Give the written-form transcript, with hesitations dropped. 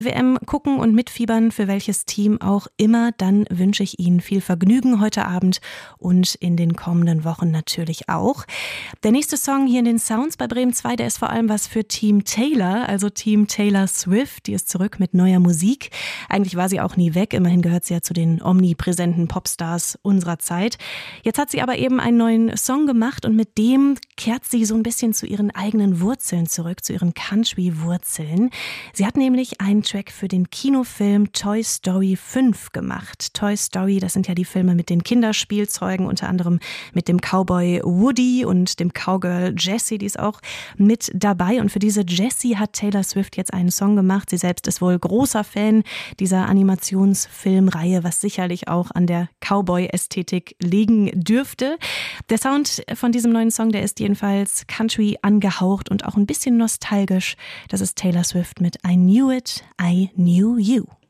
WM gucken und mitfiebern, für welches Team auch immer, dann wünsche ich Ihnen viel Vergnügen heute Abend und in den kommenden Wochen natürlich auch. Der nächste Song hier in den Sounds bei Bremen 2, der ist vor allem was für Team Taylor, also Team Taylor Swift. Die ist zurück mit neuer Musik. Eigentlich war sie auch nie weg, immerhin gehört sie ja zu den omnipräsenten Popstars unserer Zeit. Jetzt hat sie aber eben einen neuen Song gemacht und mit dem kehrt sie so ein bisschen zu ihren eigenen Wurzeln zurück, zu ihren Country-Wurzeln. Sie hat nämlich einen Track für den Kinofilm Toy Story 5 gemacht. Toy Story, das sind ja die Filme mit den Kinderspielzeugen, unter anderem mit dem Cowboy Woody und dem Cowgirl Jessie, die ist auch mit dabei. Und für diese Jessie hat Taylor Swift jetzt einen Song gemacht. Sie selbst ist wohl großer Fan dieser Animationsfilmreihe, was sicherlich auch an der Cowboy-Ästhetik liegen dürfte. Der Sound von diesem neuen Song, der ist jedenfalls Country angehaucht und auch ein bisschen nostalgisch. Das ist Taylor Swift mit I Knew It, I Knew You.